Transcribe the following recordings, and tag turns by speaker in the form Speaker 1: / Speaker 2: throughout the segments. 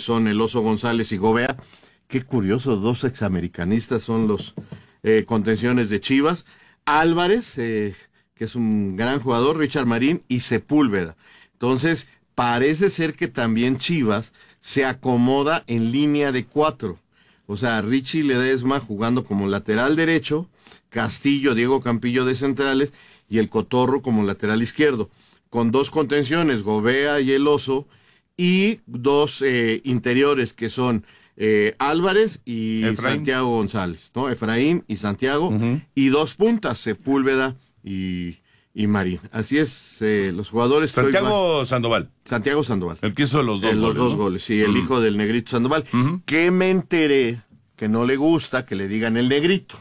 Speaker 1: son el Oso González y Gobea. Qué curioso, 2 examericanistas son los contenciones de Chivas. Álvarez, que es un gran jugador, Richard Marín y Sepúlveda. Entonces, parece ser que también Chivas se acomoda en línea de 4. O sea, Richie Ledesma jugando como lateral derecho, Castillo, Diego Campillo de centrales y el Cotorro como lateral izquierdo, con 2 contenciones, Gobea y el Oso, y 2 interiores que son Álvarez y Efraín. Santiago González, ¿no? Efraín y Santiago, y 2 puntas, Sepúlveda y Marín. Así es, los jugadores...
Speaker 2: Santiago Sandoval.
Speaker 1: El
Speaker 2: que hizo los 2 goles.
Speaker 1: Los 2 goles, sí, el hijo del Negrito Sandoval. Que me enteré que no le gusta que le digan el Negrito.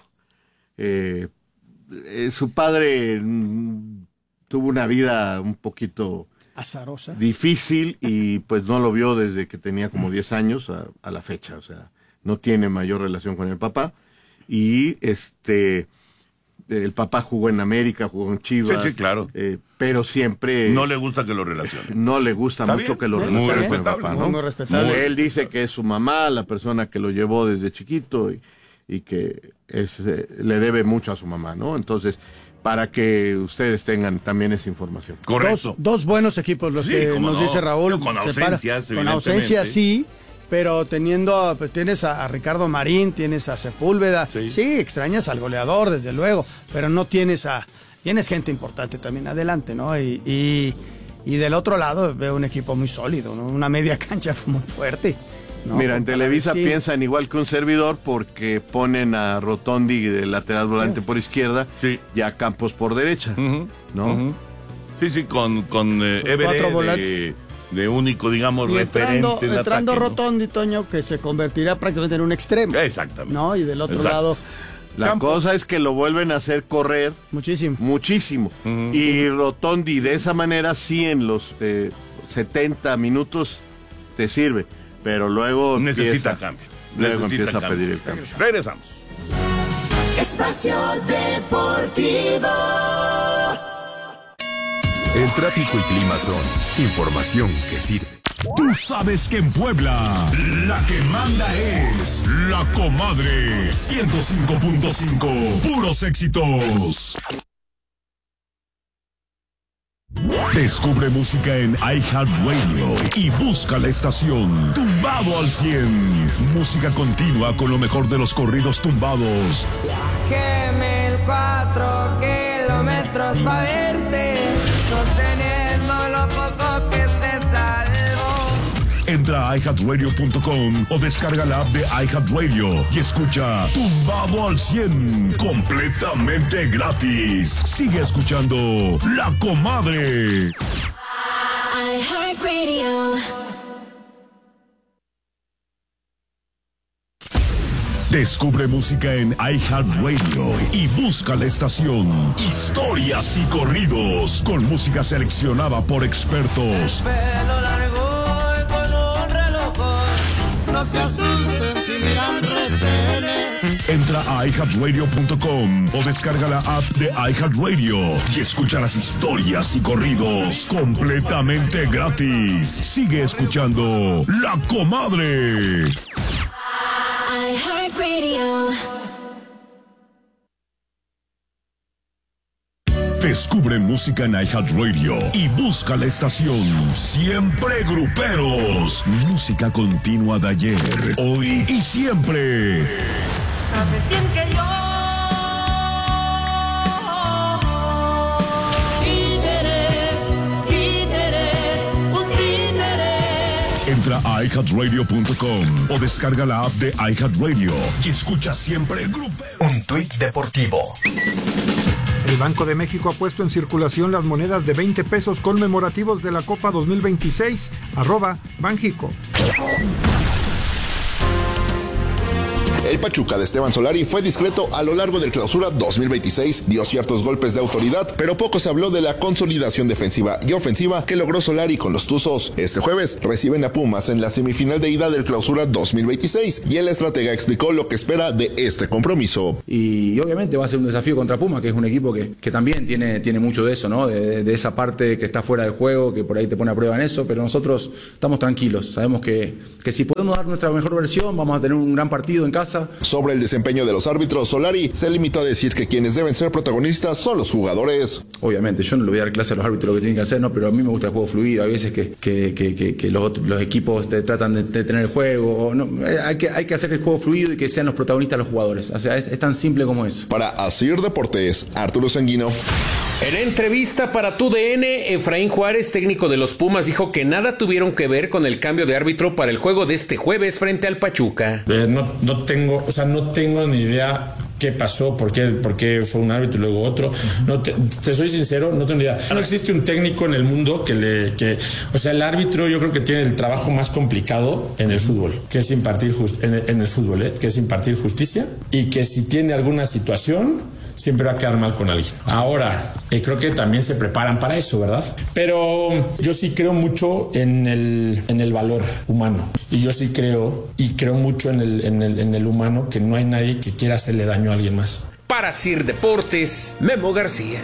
Speaker 1: Su padre tuvo una vida un poquito...
Speaker 3: azarosa,
Speaker 1: difícil, y pues no lo vio desde que tenía como 10 años a la fecha, o sea, no tiene mayor relación con el papá, y el papá jugó en América, jugó en Chivas,
Speaker 2: sí, claro,
Speaker 1: pero siempre
Speaker 2: no le gusta que lo relacionen,
Speaker 1: no le gusta mucho bien, que lo relacionen con el papá, ¿no?
Speaker 3: Muy respetable.
Speaker 1: Él dice que es su mamá, la persona que lo llevó desde chiquito, y que le debe mucho a su mamá, ¿no? Entonces, para que ustedes tengan también esa información.
Speaker 2: Correcto.
Speaker 3: Dos buenos equipos los que nos dice Raúl.
Speaker 2: Con ausencias,
Speaker 3: con ausencias, sí, pero pues tienes a Ricardo Marín, tienes a Sepúlveda. Sí, extrañas al goleador, desde luego, pero no tienes gente importante también adelante, ¿no? Y del otro lado veo un equipo muy sólido, ¿no? Una media cancha muy fuerte. No,
Speaker 1: mira, en Televisa piensan igual que un servidor, porque ponen a Rotondi de lateral volante por izquierda y a Campos por derecha, ¿no?
Speaker 2: Sí, con Everett de único, digamos,
Speaker 3: y
Speaker 2: referente en
Speaker 3: entrando
Speaker 2: ataque,
Speaker 3: Rotondi, Toño, que se convertirá prácticamente en un extremo.
Speaker 2: Exactamente.
Speaker 3: ¿No? Y del otro lado...
Speaker 1: La
Speaker 3: Campos.
Speaker 1: cosa es que lo vuelven a hacer correr muchísimo. Y Rotondi de esa manera sí en los 70 minutos te sirve. Pero luego
Speaker 2: necesita cambio.
Speaker 1: Luego empieza a pedir el cambio.
Speaker 2: Regresamos.
Speaker 4: Espacio Deportivo.
Speaker 5: El tráfico y clima son información que sirve.
Speaker 6: Tú sabes que en Puebla la que manda es La Comadre 105.5. Puros éxitos. Descubre música en iHeartRadio y busca la estación Tumbado al 100. Música continua con lo mejor de los corridos tumbados.
Speaker 7: Viajé 1,004 kilómetros pa' verte, sosteniendo lo poco que se salvó.
Speaker 6: Entra a iHeartRadio.com o descarga la app de iHeartRadio y escucha Tumbado al 100 completamente gratis. Sigue escuchando La Comadre.
Speaker 4: iHeartRadio.
Speaker 6: Descubre música en iHeartRadio y busca la estación Historias y Corridos, con música seleccionada por expertos.
Speaker 7: Pelo largo y con un reloj. No se asusten si miran retenes.
Speaker 6: Entra a iHeartRadio.com o descarga la app de iHeartRadio y escucha las historias y corridos completamente gratis. Sigue escuchando La Comadre.
Speaker 4: iHeartRadio.
Speaker 6: Descubre música en iHeartRadio y busca la estación Siempre Gruperos. Música continua de ayer, hoy y siempre.
Speaker 7: ¿Sabes quién que yo?
Speaker 6: Entra a iHeartRadio.com o descarga la app de iHeartRadio y escucha Siempre Gruperos.
Speaker 5: Un tuit deportivo.
Speaker 8: El Banco de México ha puesto en circulación las monedas de 20 pesos conmemorativos de la Copa 2026, @Banjico.
Speaker 9: El Pachuca de Esteban Solari fue discreto a lo largo del Clausura 2026, dio ciertos golpes de autoridad, pero poco se habló de la consolidación defensiva y ofensiva que logró Solari con los Tuzos. Este jueves reciben a Pumas en la semifinal de ida del Clausura 2026 y el estratega explicó lo que espera de este compromiso.
Speaker 10: Y obviamente va a ser un desafío contra Pumas, que es un equipo que también tiene mucho de eso, ¿no? De esa parte que está fuera del juego, que por ahí te pone a prueba en eso, pero nosotros estamos tranquilos, sabemos que si podemos dar nuestra mejor versión, vamos a tener un gran partido en casa.
Speaker 9: Sobre el desempeño de los árbitros, Solari se limitó a decir que quienes deben ser protagonistas son los jugadores.
Speaker 10: Obviamente, yo no le voy a dar clase a los árbitros lo que tienen que hacer, no, pero a mí me gusta el juego fluido. Hay veces que los equipos tratan de tener el juego. No, hay que hacer el juego fluido y que sean los protagonistas los jugadores. O sea, es tan simple como eso.
Speaker 9: Para Asir Deportes, Arturo Sanguino.
Speaker 11: En entrevista para TUDN, Efraín Juárez, técnico de los Pumas, dijo que nada tuvieron que ver con el cambio de árbitro para el juego de este jueves frente al Pachuca.
Speaker 12: No tengo ni idea qué pasó, por qué fue un árbitro y luego otro. Te soy sincero, no tengo ni idea. No existe un técnico en el mundo el árbitro yo creo que tiene el trabajo más complicado en el fútbol, que es impartir que es impartir justicia, y que si tiene alguna situación siempre va a quedar mal con alguien. Ahora, creo que también se preparan para eso, ¿verdad? Pero yo sí creo mucho en el valor humano. Y yo sí creo mucho en el humano, que no hay nadie que quiera hacerle daño a alguien más.
Speaker 11: Para CIR Deportes, Memo García.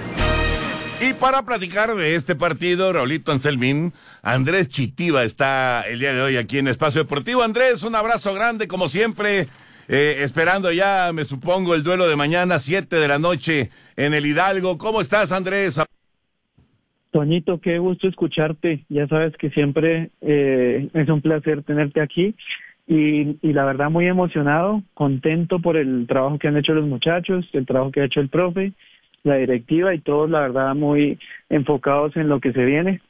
Speaker 2: Y para platicar de este partido, Raulito Anselmín, Andrés Chitiva está el día de hoy aquí en Espacio Deportivo. Andrés, un abrazo grande como siempre. Esperando ya, me supongo, el duelo de mañana, 7 de la noche en el Hidalgo. ¿Cómo estás, Andrés?
Speaker 13: Toñito, qué gusto escucharte. Ya sabes que siempre es un placer tenerte aquí y la verdad muy emocionado, contento por el trabajo que han hecho los muchachos, el trabajo que ha hecho el profe, la directiva y todos, la verdad, muy enfocados en lo que se viene.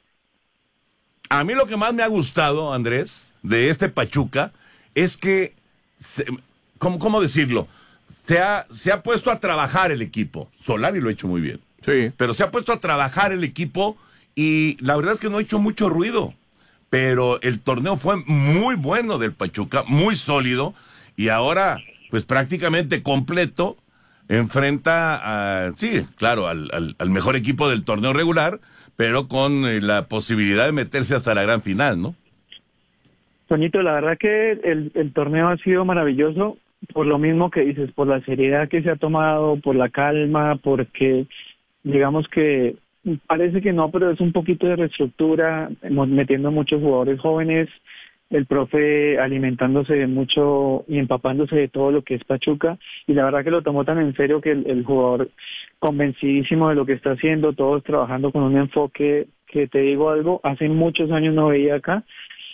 Speaker 2: A mí lo que más me ha gustado, Andrés, de este Pachuca, es que... ¿Cómo decirlo? Se ha puesto a trabajar el equipo. Solari lo ha hecho muy bien.
Speaker 1: Sí.
Speaker 2: Pero se ha puesto a trabajar el equipo y la verdad es que no ha hecho mucho ruido. Pero el torneo fue muy bueno del Pachuca, muy sólido. Y ahora, pues prácticamente completo, enfrenta al mejor equipo del torneo regular, pero con la posibilidad de meterse hasta la gran final, ¿no?
Speaker 13: Toñito, la verdad que el torneo ha sido maravilloso. Por lo mismo que dices, por la seriedad que se ha tomado, por la calma, porque digamos que parece que no, pero es un poquito de reestructura, metiendo muchos jugadores jóvenes, el profe alimentándose de mucho y empapándose de todo lo que es Pachuca, y la verdad que lo tomó tan en serio que el jugador convencidísimo de lo que está haciendo, todos trabajando con un enfoque que, te digo algo, hace muchos años no veía acá,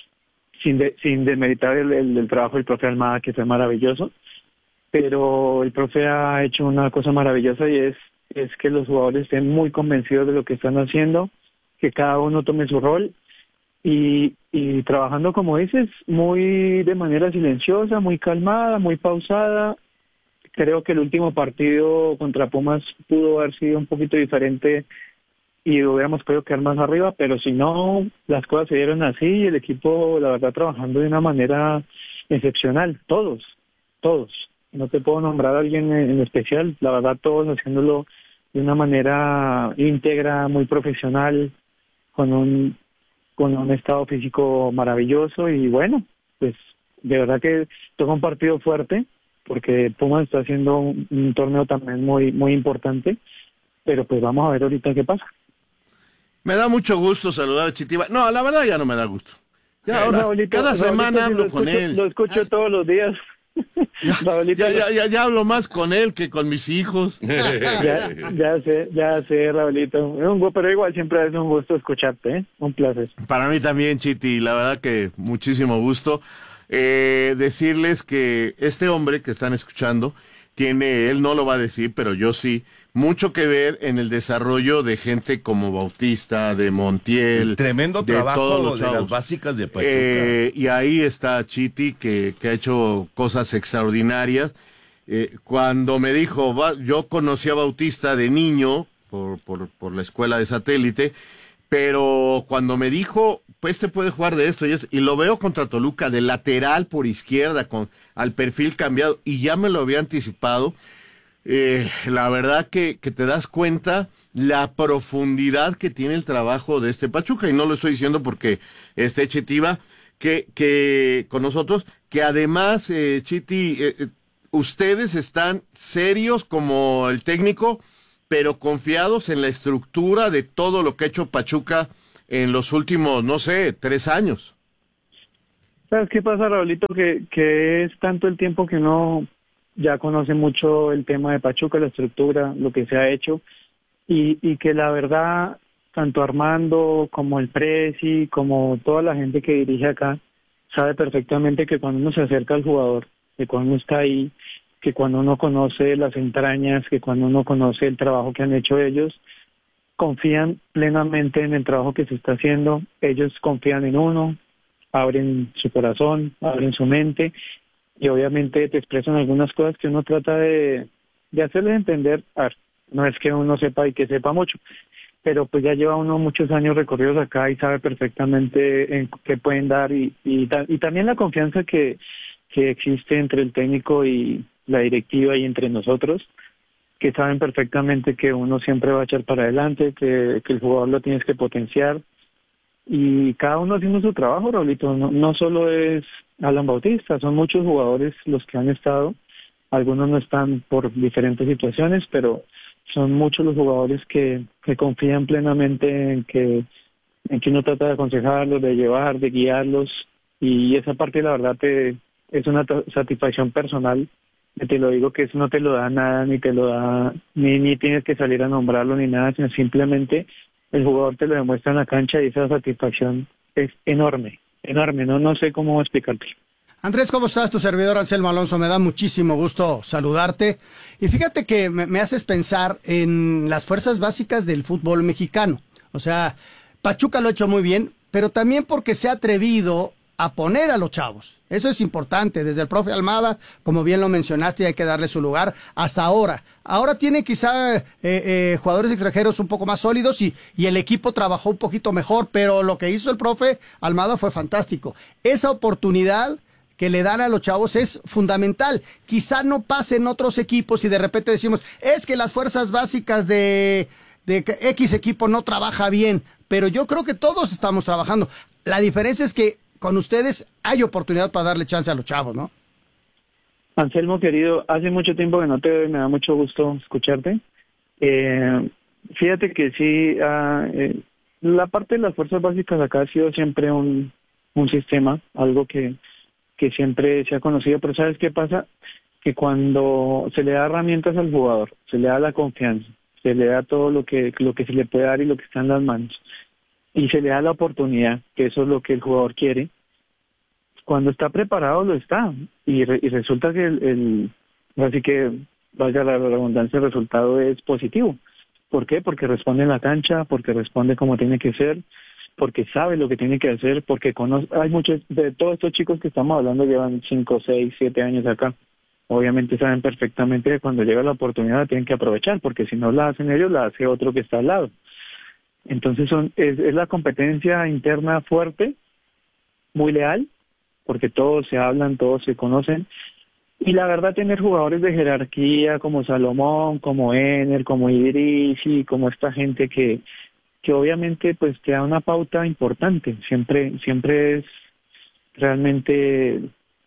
Speaker 13: sin demeritar el trabajo del profe Almada, que fue maravilloso, pero el profe ha hecho una cosa maravillosa y es que los jugadores estén muy convencidos de lo que están haciendo, que cada uno tome su rol y trabajando, como dices, muy de manera silenciosa, muy calmada, muy pausada. Creo que el último partido contra Pumas pudo haber sido un poquito diferente y hubiéramos podido quedar más arriba, pero si no, las cosas se dieron así y el equipo, la verdad, trabajando de una manera excepcional, todos. No te puedo nombrar a alguien en especial, la verdad, todos haciéndolo de una manera íntegra, muy profesional, con un estado físico maravilloso y bueno, pues de verdad que toca un partido fuerte, porque Pumas está haciendo un torneo también muy, muy importante, pero pues vamos a ver ahorita qué pasa.
Speaker 1: Me da mucho gusto saludar a Chitiva. No, la verdad ya no me da gusto. Ya ahora, cada semana hablo con él.
Speaker 13: Lo escucho todos los días.
Speaker 1: Ya hablo más con él que con mis hijos.
Speaker 13: ya sé, Raulito. Pero igual siempre es un gusto escucharte, ¿eh? Un placer.
Speaker 1: Para mí también, Chiti, la verdad que muchísimo gusto. Decirles que este hombre que están escuchando él no lo va a decir, pero yo sí, mucho que ver en el desarrollo de gente como Bautista, de Montiel.
Speaker 2: Tremendo
Speaker 1: de
Speaker 2: trabajo
Speaker 1: todos los
Speaker 2: de
Speaker 1: chavos.
Speaker 2: las básicas de Pachuca.
Speaker 1: Y ahí está Chiti, que ha hecho cosas extraordinarias. Cuando me dijo, yo conocí a Bautista de niño por la escuela de satélite, pero cuando me dijo, pues puede jugar de esto y esto. Y lo veo contra Toluca, de lateral por izquierda, al perfil cambiado, y ya me lo había anticipado. La verdad que te das cuenta la profundidad que tiene el trabajo de este Pachuca, y no lo estoy diciendo porque esté Chitiva que con nosotros, que además, Chiti, ustedes están serios como el técnico, pero confiados en la estructura de todo lo que ha hecho Pachuca en los últimos, 3 años.
Speaker 13: ¿Sabes qué pasa, Raulito? Que es tanto el tiempo que uno ya conoce mucho el tema de Pachuca, la estructura, lo que se ha hecho, y que la verdad, tanto Armando como el Presi, como toda la gente que dirige acá, sabe perfectamente que cuando uno se acerca al jugador, que cuando uno está ahí, que cuando uno conoce las entrañas, que cuando uno conoce el trabajo que han hecho ellos, confían plenamente en el trabajo que se está haciendo, ellos confían en uno, abren su corazón, abren su mente, y obviamente te expresan algunas cosas que uno trata de hacerles entender. No es que uno sepa y que sepa mucho, pero pues ya lleva uno muchos años recorridos acá y sabe perfectamente en qué pueden dar, y también la confianza que existe entre el técnico y la directiva y entre nosotros, que saben perfectamente que uno siempre va a echar para adelante, que el jugador lo tienes que potenciar, y cada uno haciendo su trabajo, Raulito. No solo es Alan Bautista, son muchos jugadores los que han estado, algunos no están por diferentes situaciones, pero son muchos los jugadores que confían plenamente en que uno trata de aconsejarlos, de llevar, de guiarlos, y esa parte la verdad es una satisfacción personal. Te lo digo, que eso no te lo da nada, ni te lo da, ni tienes que salir a nombrarlo ni nada, sino simplemente el jugador te lo demuestra en la cancha, y esa satisfacción es enorme, no sé cómo explicarte.
Speaker 3: Andrés, ¿cómo estás? Tu servidor Anselmo Alonso, me da muchísimo gusto saludarte. Y fíjate que me haces pensar en las fuerzas básicas del fútbol mexicano. O sea, Pachuca lo ha hecho muy bien, pero también porque se ha atrevido a poner a los chavos. Eso es importante, desde el profe Almada, como bien lo mencionaste, hay que darle su lugar, hasta ahora. Ahora tiene quizá jugadores extranjeros un poco más sólidos y el equipo trabajó un poquito mejor, pero lo que hizo el profe Almada fue fantástico. Esa oportunidad que le dan a los chavos es fundamental. Quizá no pase en otros equipos y de repente decimos, es que las fuerzas básicas de X equipo no trabaja bien, pero yo creo que todos estamos trabajando. La diferencia es que con ustedes hay oportunidad para darle chance a los chavos, ¿no?
Speaker 13: Anselmo, querido, hace mucho tiempo que no te veo, me da mucho gusto escucharte. Fíjate que sí, la parte de las fuerzas básicas acá ha sido siempre un sistema, algo que siempre se ha conocido, pero ¿sabes qué pasa? Que cuando se le da herramientas al jugador, se le da la confianza, se le da todo lo que se le puede dar y lo que está en las manos, y se le da la oportunidad, que eso es lo que el jugador quiere, cuando está preparado lo está, y resulta que así que, valga la redundancia, el resultado es positivo. ¿Por qué? Porque responde en la cancha, porque responde como tiene que ser, porque sabe lo que tiene que hacer, porque conoce. Hay muchos, de todos estos chicos que estamos hablando, llevan 5, 6, 7 años acá. Obviamente saben perfectamente que cuando llega la oportunidad la tienen que aprovechar, porque si no la hacen ellos, la hace otro que está al lado. Entonces es la competencia interna fuerte, muy leal, porque todos se hablan, todos se conocen, y la verdad tener jugadores de jerarquía como Salomón, como Ener, como Idrisi, como esta gente que obviamente pues te da una pauta importante, siempre es realmente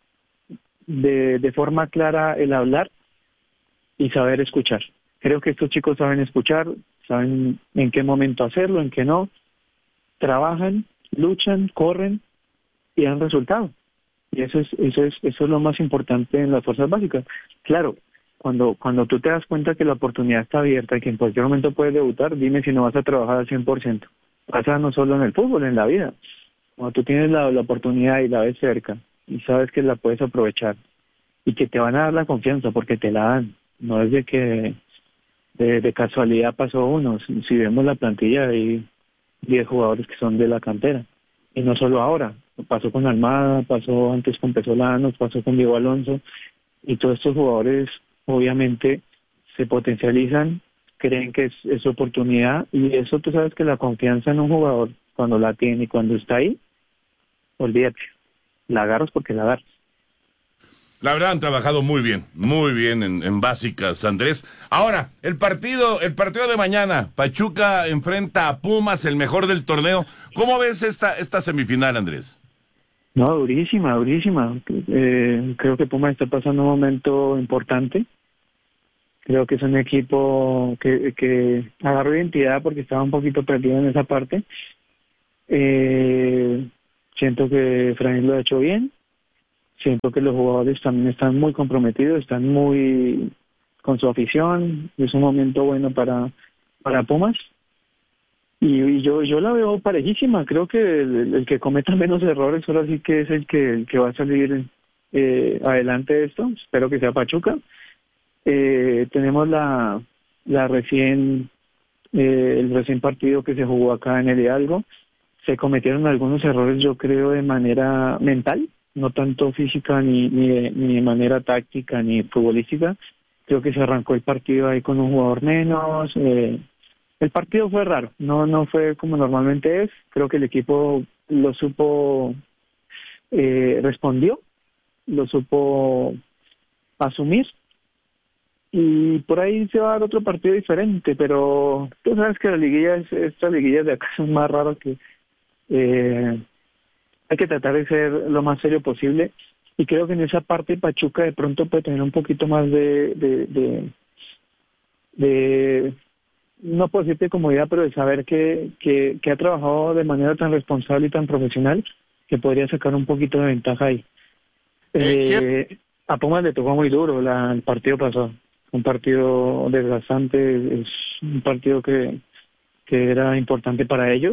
Speaker 13: de forma clara el hablar y saber escuchar. Creo que estos chicos saben escuchar, saben en qué momento hacerlo, en qué no, trabajan, luchan, corren y dan resultado. Y eso es lo más importante en las fuerzas básicas. Claro, cuando tú te das cuenta que la oportunidad está abierta y que en cualquier momento puedes debutar, dime si no vas a trabajar al 100%. Pasa no solo en el fútbol, en la vida. Cuando tú tienes la oportunidad y la ves cerca y sabes que la puedes aprovechar y que te van a dar la confianza porque te la dan, no es de que de casualidad pasó uno. Si vemos la plantilla, hay 10 jugadores que son de la cantera. Y no solo ahora, pasó con Almada, pasó antes con Pesolanos, pasó con Diego Alonso, y todos estos jugadores obviamente se potencializan, creen que es su oportunidad, y eso tú sabes que la confianza en un jugador, cuando la tiene y cuando está ahí, olvídate, la agarras porque la agarras.
Speaker 2: La verdad han trabajado muy bien en básicas, Andrés. Ahora, el partido de mañana, Pachuca enfrenta a Pumas, el mejor del torneo. ¿Cómo ves esta semifinal, Andrés?
Speaker 13: No, durísima. Creo que Pumas está pasando un momento importante. Creo que es un equipo que agarró identidad porque estaba un poquito perdido en esa parte. Siento que Efraín lo ha hecho bien. Siento que los jugadores también están muy comprometidos, están muy con su afición. Es un momento bueno para Pumas. Y yo la veo parejísima. Creo que el que cometa menos errores ahora sí que es el que va a salir adelante de esto. Espero que sea Pachuca. Tenemos el recién partido que se jugó acá en el Hidalgo. Se cometieron algunos errores, yo creo, de manera mental, no tanto física ni de manera táctica ni futbolística. Creo que se arrancó el partido ahí con un jugador menos. El partido fue raro, no fue como normalmente es. Creo que el equipo lo supo, respondió, lo supo asumir. Y por ahí se va a dar otro partido diferente, pero tú sabes que estas liguillas de acá son más raras que hay que tratar de ser lo más serio posible, y creo que en esa parte Pachuca de pronto puede tener un poquito más de no puedo decirte comodidad, pero de saber que ha trabajado de manera tan responsable y tan profesional que podría sacar un poquito de ventaja ahí. A Pumas le tocó muy duro el partido pasado, un partido desgastante, es un partido que era importante para ellos.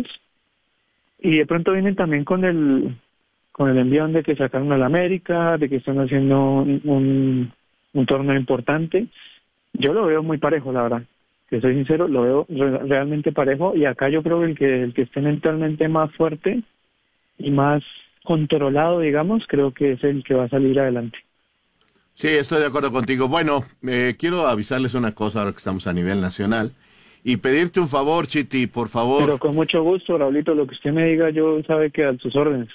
Speaker 13: Y de pronto vienen también con el envión de que sacaron al América, de que están haciendo un torneo importante. Yo lo veo muy parejo, la verdad. Que soy sincero, lo veo realmente parejo. Y acá yo creo que el que esté mentalmente más fuerte y más controlado, digamos, creo que es el que va a salir adelante.
Speaker 1: Sí, estoy de acuerdo contigo. Bueno, quiero avisarles una cosa ahora que estamos a nivel nacional. Y pedirte un favor, Chiti, por favor.
Speaker 13: Pero con mucho gusto, Raulito, lo que usted me diga, yo sabe que a sus órdenes.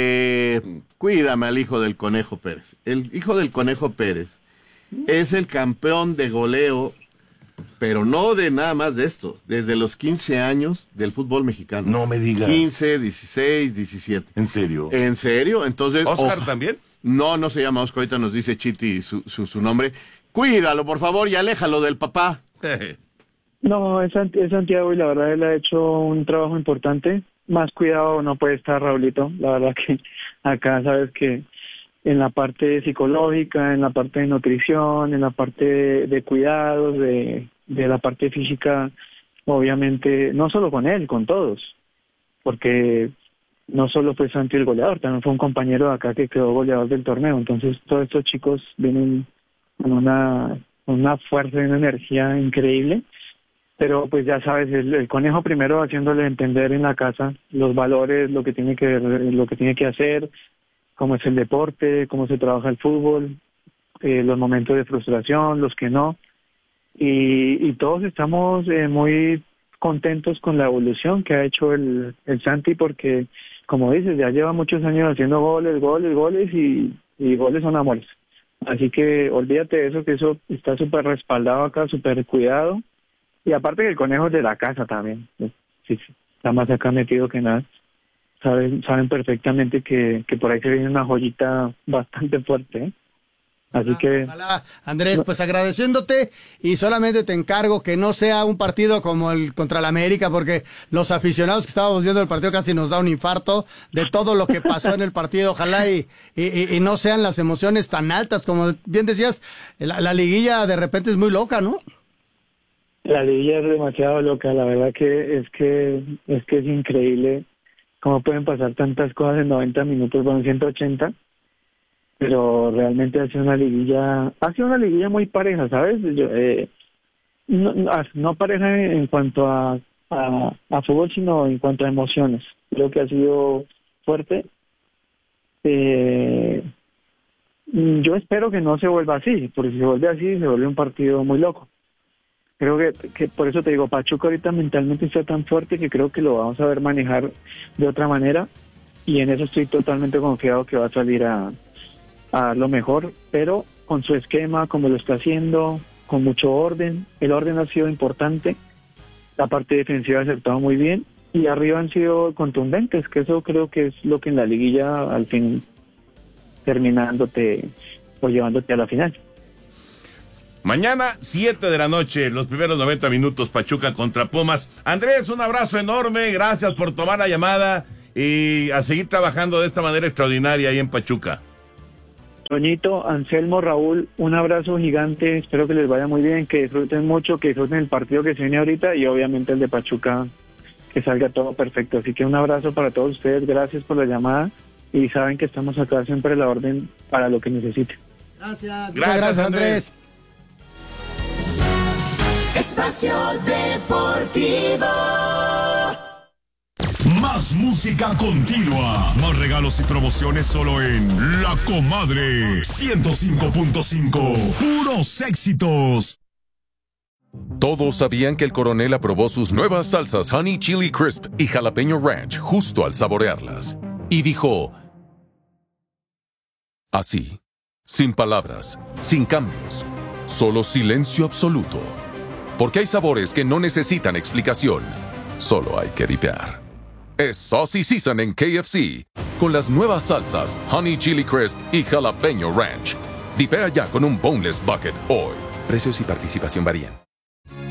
Speaker 1: Cuídame al hijo del Conejo Pérez. El hijo del Conejo Pérez es el campeón de goleo, pero no de nada más de esto, desde los 15 años del fútbol mexicano.
Speaker 2: No me digas.
Speaker 1: 15, 16, 17.
Speaker 2: ¿En serio?
Speaker 1: ¿En serio? Entonces,
Speaker 2: ¿Oscar también?
Speaker 1: No se llama Oscar, ahorita nos dice Chiti su nombre. Cuídalo, por favor, y aléjalo del papá.
Speaker 13: No, es Santiago, y la verdad él ha hecho un trabajo importante. Más cuidado no puede estar, Raulito. La verdad que acá sabes que en la parte psicológica, en la parte de nutrición, en la parte de cuidados, de la parte física, obviamente, no solo con él, con todos. Porque no solo fue Santi el goleador, también fue un compañero de acá que quedó goleador del torneo. Entonces todos estos chicos vienen con una fuerza y una energía increíble. Pero pues ya sabes, el Conejo primero haciéndole entender en la casa los valores, lo que tiene que hacer, cómo es el deporte, cómo se trabaja el fútbol, los momentos de frustración, los que no. Y todos estamos muy contentos con la evolución que ha hecho el Santi, porque como dices, ya lleva muchos años haciendo goles y goles son amores. Así que olvídate de eso, que eso está súper respaldado acá, súper cuidado. Y aparte que el Conejo es de la casa también, sí, está más acá metido que nada. Saben perfectamente que por ahí se viene una joyita bastante fuerte, ¿eh? Así que...
Speaker 3: Ojalá, Andrés, pues agradeciéndote, y solamente te encargo que no sea un partido como el contra el América, porque los aficionados que estábamos viendo el partido casi nos da un infarto de todo lo que pasó en el partido. Ojalá y no sean las emociones tan altas, como bien decías, la liguilla de repente es muy loca, ¿no?
Speaker 13: La liguilla es demasiado loca, la verdad que es increíble cómo pueden pasar tantas cosas en 90 minutos, bueno, 180, pero realmente ha sido una liguilla muy pareja, ¿sabes? No pareja en cuanto a fútbol, sino en cuanto a emociones. Creo que ha sido fuerte. Yo espero que no se vuelva así, porque si se vuelve así, se vuelve un partido muy loco. Creo que por eso te digo, Pachuca ahorita mentalmente está tan fuerte que creo que lo vamos a ver manejar de otra manera. y en eso estoy totalmente confiado que va a salir a dar lo mejor, pero con su esquema, como lo está haciendo, con mucho orden. El orden ha sido importante, la parte defensiva ha acertado muy bien y arriba han sido contundentes, que eso creo que es lo que en la liguilla al fin terminándote o llevándote a la final.
Speaker 2: Mañana, 7 de la noche, los primeros 90 minutos, Pachuca contra Pumas. Andrés, un abrazo enorme, gracias por tomar la llamada y a seguir trabajando de esta manera extraordinaria ahí en Pachuca.
Speaker 13: Toñito, Anselmo, Raúl, un abrazo gigante, espero que les vaya muy bien, que disfruten mucho, que disfruten el partido que se viene ahorita y obviamente el de Pachuca, que salga todo perfecto. Así que un abrazo para todos ustedes, gracias por la llamada y saben que estamos acá siempre a la orden para lo que necesiten.
Speaker 3: Gracias, Andrés.
Speaker 4: Espacio Deportivo.
Speaker 6: Más música continua, más regalos y promociones solo en La Comadre 105.5. Puros éxitos.
Speaker 5: Todos sabían que el coronel aprobó sus nuevas salsas Honey Chili Crisp y Jalapeño Ranch justo al saborearlas. Y dijo, así, sin palabras, sin cambios, solo silencio absoluto. Porque hay sabores que no necesitan explicación, solo hay que dipear. Es Saucy Season en KFC, con las nuevas salsas Honey Chili Crisp y Jalapeño Ranch. Dipea ya con un Boneless Bucket hoy. Precios y participación varían.